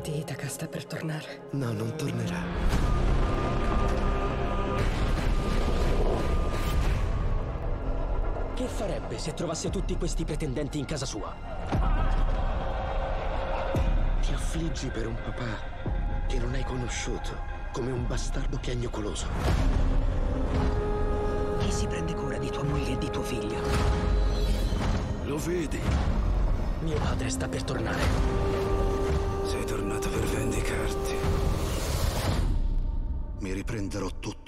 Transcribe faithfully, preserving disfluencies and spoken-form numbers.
Infatti Itaca sta per tornare. No, non tornerà. Che farebbe se trovasse tutti questi pretendenti in casa sua? Ti affliggi per un papà che non hai conosciuto, come un bastardo piagnucoloso. Chi si prende cura di tua moglie e di tuo figlio? Lo vedi? Mio padre sta per tornare. Sei tornato per vendicarti. Mi riprenderò tutto.